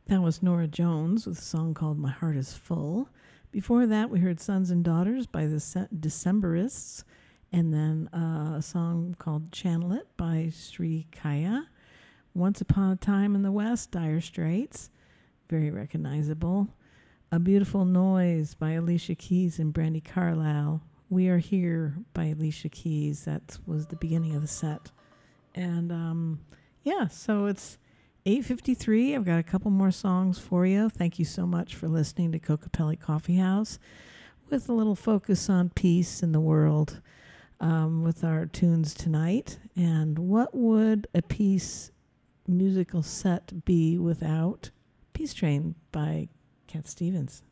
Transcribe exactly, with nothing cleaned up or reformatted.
That was Nora Jones with a song called My Heart is Full. Before that, we heard Sons and Daughters by the Decemberists, and then uh, a song called Channel It by Sri Kaya. Once Upon a Time in the West, Dire Straits, very recognizable. A Beautiful Noise by Alicia Keys and Brandi Carlile. We Are Here by Alicia Keys. That was the beginning of the set. And um, yeah, so it's eight fifty-three. I've got a couple more songs for you. Thank you so much for listening to Kokopelli Coffee House with a little focus on peace in the world um, with our tunes tonight. And what would a peace musical set be without Peace Train by Cat Stevens?